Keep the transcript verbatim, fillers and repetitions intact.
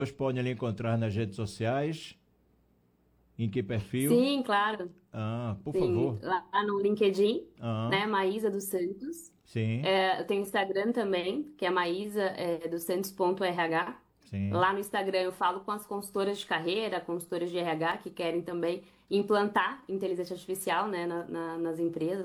podem lhe encontrar nas redes sociais? Em que perfil? Sim, claro. Ah, por Sim, favor. lá no LinkedIn, Ah, né? Maísa dos Santos. sim, É, eu tenho Instagram também, que é maísa é, dos Santos ponto r h. sim. Lá no Instagram eu falo com as consultoras de carreira, consultoras de R H que querem também implantar inteligência artificial, né, na- na- nas empresas.